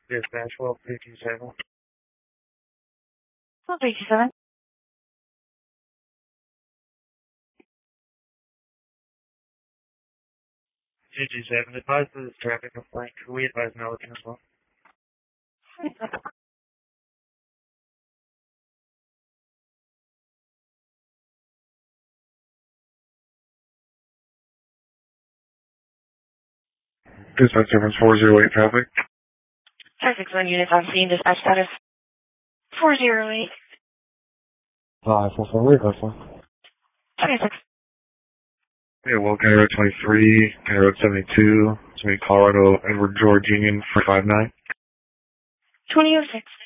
Dispatch 1257. 1257. 227. Advise this traffic complaint. We advise Milliken as well. Dispatch difference 408 traffic. Traffic zone units on scene. Dispatch status 408. 544, wait, 26. Yeah, well, County Road 23, County Road 72, Colorado, Edward George Union 459. 2006.